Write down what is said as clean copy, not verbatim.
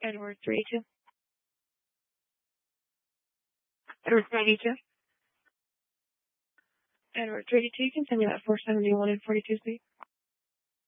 Edward 32. Edward 32. Edward 32, continue at 471 and 42 speed.